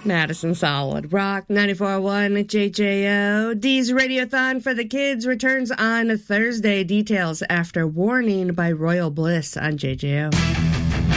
Madison Solid Rock 94.1 JJO. Dee's Radiothon for the Kids returns on Thursday. Details after Warning by Royal Bliss on JJO.